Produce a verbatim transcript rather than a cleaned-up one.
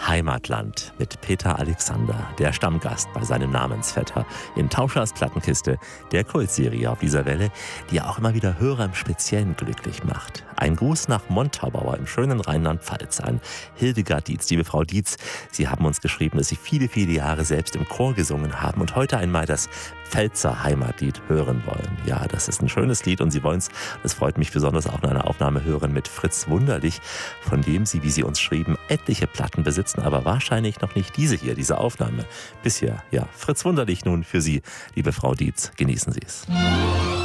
Heimatland mit Peter Alexander, der Stammgast bei seinem Namensvetter in Tauschers Plattenkiste, der Kultserie auf dieser Welle, die auch immer wieder Hörer im Speziellen glücklich macht. Ein Gruß nach Montabaur im schönen Rheinland-Pfalz an Hildegard Dietz. Liebe Frau Dietz, Sie haben uns geschrieben, dass Sie viele, viele Jahre selbst im Chor gesungen haben und heute einmal das Pfälzer Heimatlied hören wollen. Ja, das ist ein schönes Lied und Sie wollen es, das freut mich besonders, auch in einer Aufnahme hören mit Fritz Wunderlich, von dem Sie, wie Sie uns schrieben, etliche Platten besitzen, aber wahrscheinlich noch nicht diese hier, diese Aufnahme bisher. Ja, Fritz Wunderlich nun für Sie, liebe Frau Dietz, genießen Sie es.